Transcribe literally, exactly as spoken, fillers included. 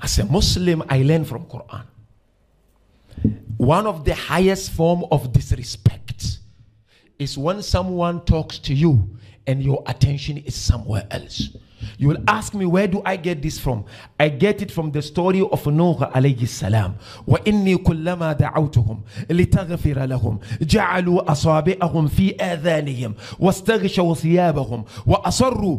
As a Muslim, I learn from Quran. One of the highest form of disrespect is when someone talks to you and your attention is somewhere else. You will ask me, where do I get this from? I get it from the story of Nuh alayhi salam. وَإِنِّي كُلَّمَا دَعَوْتُهُمْ لِتَغْفِرَ لَهُمْ جَعَلُوا أَصَابِعَهُمْ فِي آذَانِهِمْ وَاسْتَغْشَوْا ثِيَابَهُمْ وَأَصَرُّوا